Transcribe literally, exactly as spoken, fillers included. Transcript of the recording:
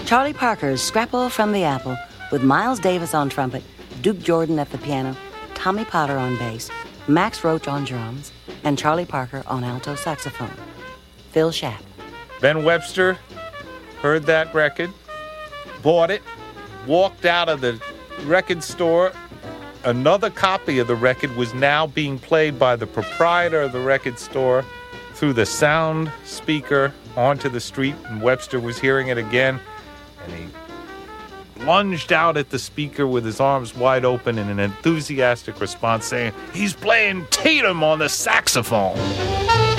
Charlie Parker's Scrapple from the Apple with Miles Davis on trumpet, Duke Jordan at the piano, Tommy Potter on bass, Max Roach on drums, and Charlie Parker on alto saxophone. Phil Schaap. Ben Webster heard that record, bought it, walked out of the record store. Another copy of the record was now being played by the proprietor of the record store through the sound speaker onto the street, and Webster was hearing it again, and he lunged out at the speaker with his arms wide open in an enthusiastic response, saying, "He's playing Tatum on the saxophone."